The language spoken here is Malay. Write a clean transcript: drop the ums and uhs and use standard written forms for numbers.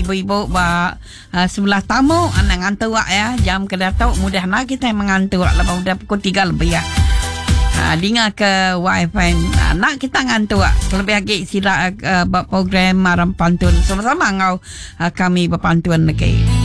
ibu-ibu sebelah tamu anak ngantuk ya jam ke datuk mudah nak kita mengantuk lepas udah pukul 3 lebih ya. Dengar ke wifi nak kita ngantuk lebih lagi sila program maram pantun sama-sama ngau kami berpantun lagi.